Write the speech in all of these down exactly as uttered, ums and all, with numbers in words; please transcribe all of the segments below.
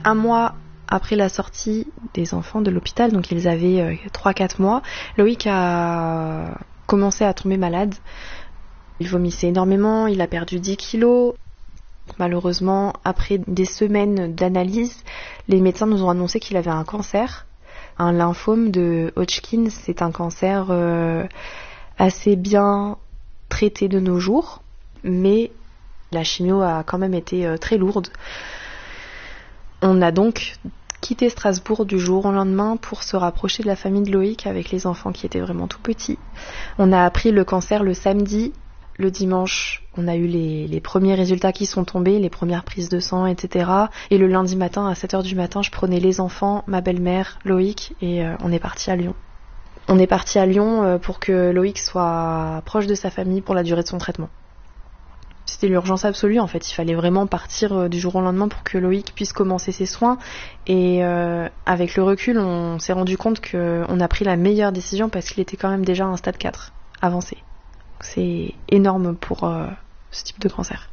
un mois après la sortie des enfants de l'hôpital, donc ils avaient euh, trois quatre mois, Loïc a commencé à tomber malade. Il vomissait énormément, il a perdu dix kilos. Malheureusement, après des semaines d'analyse, les médecins nous ont annoncé qu'il avait un cancer, un lymphome de Hodgkin. C'est un cancer euh, assez bien traité de nos jours, mais la chimio a quand même été euh, très lourde. On a donc quitté Strasbourg du jour au lendemain pour se rapprocher de la famille de Loïc avec les enfants qui étaient vraiment tout petits. On a appris le cancer le samedi. Le dimanche, on a eu les, les premiers résultats qui sont tombés, les premières prises de sang, et cetera. Et le lundi matin, à sept heures du matin, je prenais les enfants, ma belle-mère, Loïc, et euh, on est parti à Lyon. On est parti à Lyon euh, pour que Loïc soit proche de sa famille pour la durée de son traitement. C'était l'urgence absolue, en fait. Il fallait vraiment partir euh, du jour au lendemain pour que Loïc puisse commencer ses soins. Et euh, avec le recul, on s'est rendu compte qu'on a pris la meilleure décision parce qu'il était quand même déjà à un stade quatre, avancé. C'est énorme pour euh, ce type de cancer.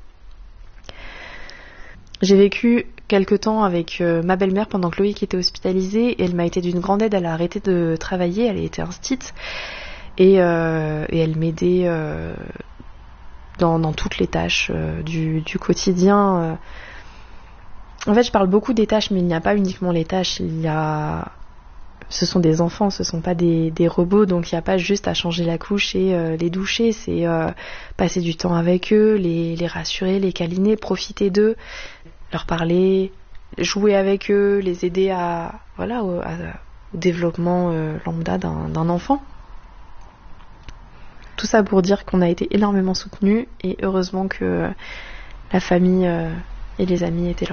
J'ai vécu quelque temps avec euh, ma belle-mère pendant que Loïc était hospitalisé et elle m'a été d'une grande aide. Elle a arrêté de travailler, elle a été instite et, euh, et elle m'aidait euh, dans, dans toutes les tâches euh, du, du quotidien. Euh. En fait, je parle beaucoup des tâches, mais il n'y a pas uniquement les tâches. Il y a Ce sont des enfants, ce sont pas des, des robots, donc il n'y a pas juste à changer la couche et euh, les doucher, c'est euh, passer du temps avec eux, les, les rassurer, les câliner, profiter d'eux, leur parler, jouer avec eux, les aider à voilà au, à, au développement euh, lambda d'un, d'un enfant. Tout ça pour dire qu'on a été énormément soutenus et heureusement que la famille euh, et les amis étaient là.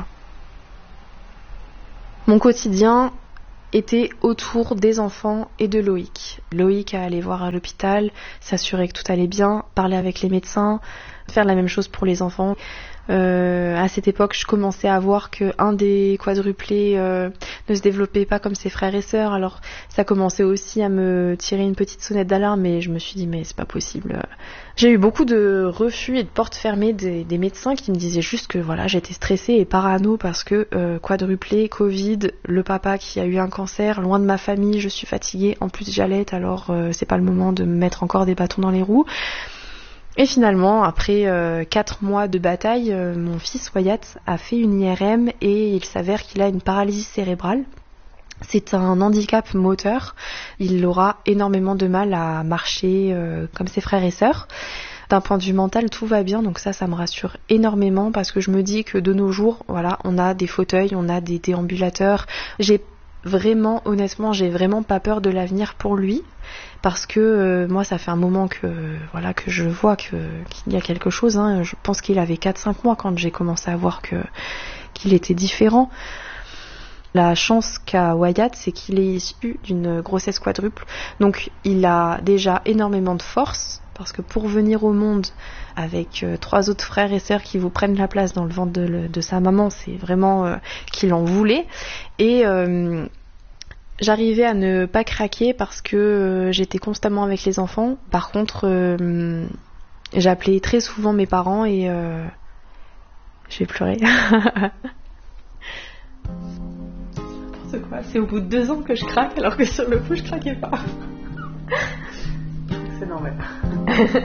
Mon quotidien était autour des enfants et de Loïc. Loïc à aller voir à l'hôpital, s'assurer que tout allait bien, parler avec les médecins, faire la même chose pour les enfants. Euh, à cette époque, je commençais à voir qu'un des quadruplés euh, ne se développait pas comme ses frères et sœurs. Alors ça commençait aussi à me tirer une petite sonnette d'alarme, mais je me suis dit mais c'est pas possible. J'ai eu beaucoup de refus et de portes fermées des, des médecins qui me disaient juste que voilà, j'étais stressée et parano parce que euh, quadruplé, Covid, le papa qui a eu un cancer, loin de ma famille, je suis fatiguée, en plus j'allaite, alors euh, c'est pas le moment de me mettre encore des bâtons dans les roues. Et finalement, après euh, quatre mois de bataille, euh, mon fils Wyatt a fait une I R M et il s'avère qu'il a une paralysie cérébrale. C'est un handicap moteur. Il aura énormément de mal à marcher euh, comme ses frères et sœurs. D'un point de vue mental, tout va bien, donc ça, ça me rassure énormément parce que je me dis que de nos jours, voilà, on a des fauteuils, on a des déambulateurs. J'ai vraiment, honnêtement, j'ai vraiment pas peur de l'avenir pour lui. Parce que euh, moi ça fait un moment que voilà que je vois que qu'il y a quelque chose, hein. Je pense qu'il avait quatre cinq mois quand j'ai commencé à voir que qu'il était différent. La chance qu'a Wyatt, c'est qu'il est issu d'une grossesse quadruple, donc il a déjà énormément de force, parce que pour venir au monde avec euh, trois autres frères et sœurs qui vous prennent la place dans le ventre de, de sa maman, c'est vraiment euh, qu'il en voulait. Et euh, j'arrivais à ne pas craquer parce que euh, j'étais constamment avec les enfants. Par contre, euh, j'appelais très souvent mes parents et euh, je vais pleurer. C'est quoi ? C'est au bout de deux ans que je craque alors que sur le coup je craquais pas. C'est normal.